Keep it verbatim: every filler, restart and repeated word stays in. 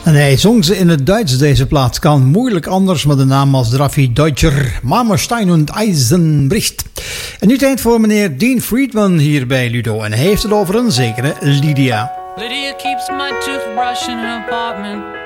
En hij zong ze in het Duits. Deze plaat kan moeilijk anders met een naam als Raffi Deutscher. Marmorstein und Eisenbricht. En nu tijd voor meneer Dean Friedman hier bij Ludo. En hij heeft het over een zekere Lydia. Lydia keeps my toothbrush in her apartment.